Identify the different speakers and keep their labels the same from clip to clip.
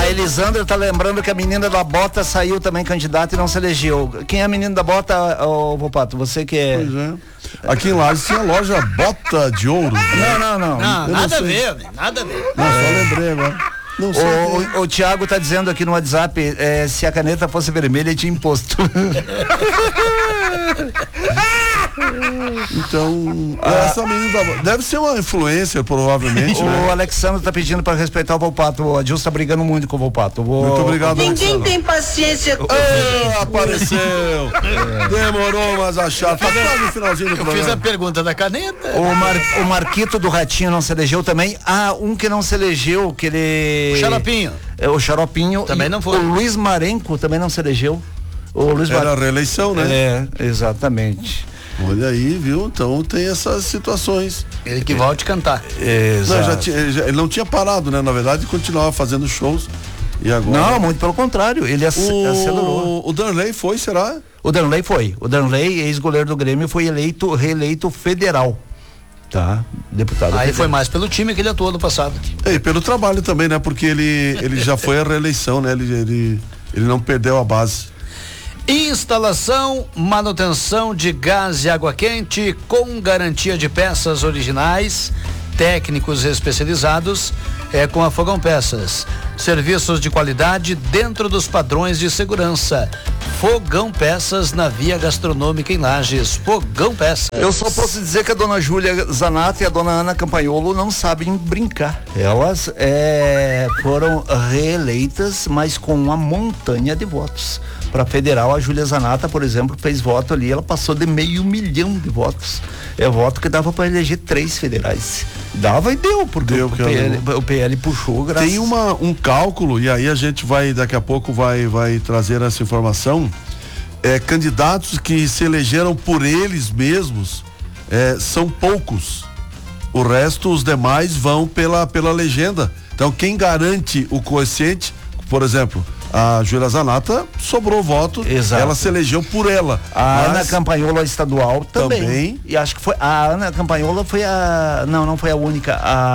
Speaker 1: Elisandra tá lembrando que a menina da bota saiu também candidata e não se elegeu. Quem é a menina da bota, ô Volpato? Você que é...
Speaker 2: Pois é. Aqui em Lages tinha a loja Bota de Ouro.
Speaker 1: Não.
Speaker 3: Nada a ver.
Speaker 2: Não, só lembrei agora. Não sei.
Speaker 1: O Thiago tá dizendo aqui no WhatsApp, se a caneta fosse vermelha, ele tinha imposto.
Speaker 2: Então, essa menina da bota deve ser uma influencer, provavelmente.
Speaker 1: O Alexandre tá pedindo pra respeitar o Volpato. O Adilson tá brigando muito com o Volpato.
Speaker 2: Muito obrigado,
Speaker 4: Ninguém tem paciência com
Speaker 2: apareceu. Demorou, mas achar. Tá quase no finalzinho do programa.
Speaker 3: Eu fiz a pergunta da caneta.
Speaker 1: O Marquito do Ratinho não se elegeu também. Um que não se elegeu, que ele...
Speaker 3: O Xaropinho.
Speaker 1: O Xaropinho.
Speaker 3: Também não foi.
Speaker 1: O Luiz Marenco também não se elegeu.
Speaker 2: Era a reeleição, né?
Speaker 1: Exatamente.
Speaker 2: Olha aí, viu? Então tem essas situações.
Speaker 3: Ele que volte cantar.
Speaker 1: Exato.
Speaker 2: Ele não tinha parado, né? Na verdade, continuava fazendo shows. E agora...
Speaker 1: Não, muito pelo contrário. Ele acelerou.
Speaker 2: O Danley foi, será?
Speaker 1: O Danley foi. O Danley, ex-goleiro do Grêmio, foi reeleito federal. Tá? Deputado.
Speaker 3: Aí foi mais pelo time que ele atuou no passado.
Speaker 2: E pelo trabalho também, né? Porque ele já foi a reeleição, né? Ele não perdeu a base.
Speaker 3: Instalação, manutenção de gás e água quente com garantia de peças originais, técnicos especializados, com a Fogão Peças. Serviços de qualidade dentro dos padrões de segurança. Fogão Peças na Via Gastronômica em Lages. Fogão Peças.
Speaker 1: Eu só posso dizer que a dona Júlia Zanata e a dona Ana Campagnolo não sabem brincar. Elas foram reeleitas, mas com uma montanha de votos. Para federal, a Júlia Zanata, por exemplo, fez voto ali, ela passou de 500 mil de votos. É voto que dava para eleger 3 federais. Dava e deu, porque o PL puxou.
Speaker 2: Tem um cálculo, e aí a gente vai, daqui a pouco vai trazer essa informação. Candidatos que se elegeram por eles mesmos são poucos. O resto, os demais vão pela legenda. Então, quem garante o quociente, por exemplo, a Júlia Zanata sobrou voto.
Speaker 1: Exato.
Speaker 2: Ela se elegeu por ela.
Speaker 1: A Ana Campagnolo estadual também. E acho que foi a Ana Campagnolo foi não foi a única.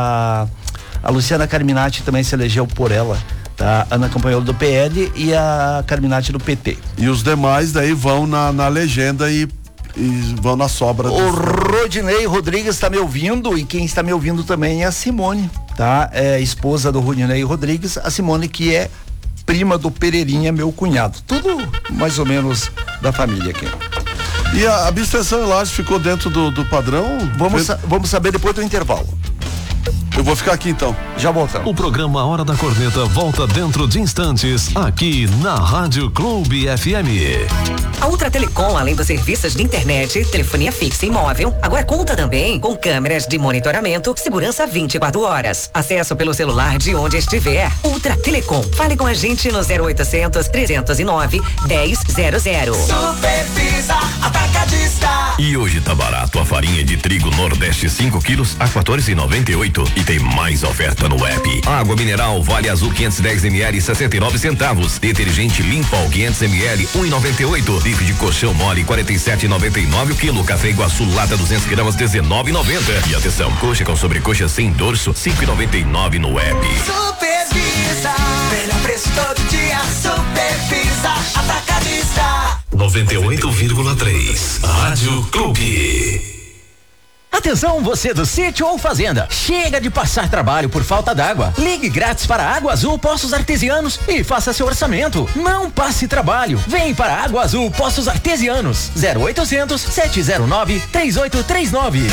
Speaker 1: A Luciana Carminati também se elegeu por ela. Tá? Ana Campagnolo do PL e a Carminati do PT.
Speaker 2: E os demais daí vão na legenda e vão na sobra.
Speaker 1: O Rodinei Rodrigues está me ouvindo, e quem está me ouvindo também é a Simone, tá? É esposa do Rodinei Rodrigues, a Simone, que é prima do Pereirinha, meu cunhado. Tudo mais ou menos da família aqui.
Speaker 2: E a abstenção em Lages ficou dentro do padrão?
Speaker 1: Vamos saber depois do intervalo.
Speaker 2: Eu vou ficar aqui então.
Speaker 1: Já voltamos.
Speaker 5: O programa Hora da Corneta volta dentro de instantes aqui na Rádio Clube FM.
Speaker 6: A Ultra Telecom, além dos serviços de internet, telefonia fixa e móvel, agora conta também com câmeras de monitoramento, segurança 24 horas. Acesso pelo celular de onde estiver. Ultra Telecom. Fale com a gente no 0800 309 1000.
Speaker 7: Supervisa Atacadista.
Speaker 5: E hoje tá barato a farinha de trigo Nordeste 5 quilos a 14,98. E tem mais oferta no app. Água mineral Vale Azul 510 ml 69 centavos. Detergente Limpol 500 ml 1,98. Bife de colchão mole 47,99 o quilo. Café Iguaçu lata 200 gramas 19,90. E atenção, coxa com sobrecoxa sem dorso 5,99 no app.
Speaker 7: Supervisa, melhor preço todo dia. Supervisa Atacadista.
Speaker 5: 98,3 Rádio Clube.
Speaker 8: Atenção, você do sítio ou fazenda. Chega de passar trabalho por falta d'água. Ligue grátis para Água Azul Poços Artesianos e faça seu orçamento. Não passe trabalho. Vem para Água Azul Poços Artesianos. 0800 709 3839.